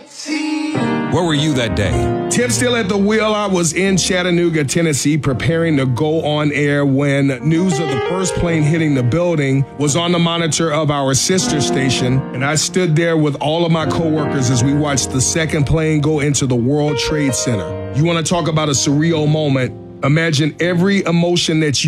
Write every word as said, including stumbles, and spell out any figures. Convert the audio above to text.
Where were you that day? Tip still at the wheel. I was in Chattanooga, Tennessee, preparing to go on air when news of the first plane hitting the building was on the monitor of our sister station. And I stood there with all of my coworkers as we watched the second plane go into the World Trade Center. You want to talk about a surreal moment? Imagine every emotion that you